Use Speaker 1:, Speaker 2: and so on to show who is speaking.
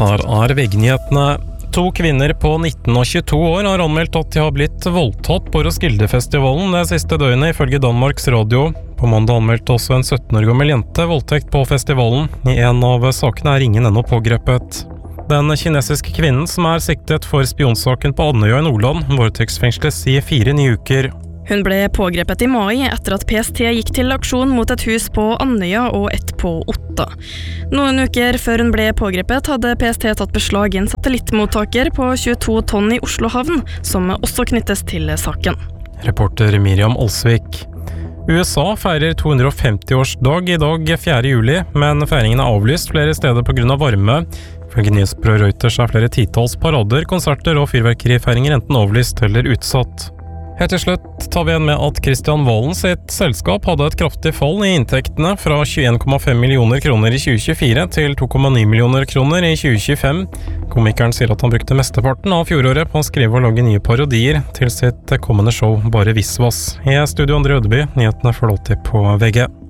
Speaker 1: Her VG-nyhetene. 2 kvinner på 19 og 22 år har anmeldt at de har blitt voldtatt på Roskildefestivalen det siste døgnet, ifølge Danmarks Radio. På mandag anmeldte også en 17 år gammel jente voldtekt på festivalen. I en av sakene er ingen ennå pågrepet. Den kinesiske kvinnen som er siktet for spionsaken på Andøya i Nordland, varetektsfengsles i 4 nye uker.
Speaker 2: Hun ble pågrepet i mai etter at PST gikk til aksjon mot et hus på Andøya og et på Otta. Noen uker før hun ble pågrepet hadde PST tatt beslag i en satellittmottaker på 22 tonn i Oslo havn, som også knyttes til saken.
Speaker 1: Reporter Miriam Olsvik. USA feirer 250-årsdag i dag 4. juli, men feiringen er avlyst flere steder på grunn av varme. Ifølge nyhetsbyrået Reuters er flere titalls parader, konserter og fyrverkerifeiringer enten avlyst eller utsatt. Helt til slutt tar vi igjen med at Kristian Valen sitt selskap hadde et kraftig fall i inntektene fra 21,5 millioner kroner i 2024 til 2,9 millioner kroner i 2025. Komikeren sier at han brukte mesteparten av fjoråret på å skrive og lage nye parodier til sitt kommende show Bare Visvas. I studio André Ødeby, nyhetene følger alltid på VG.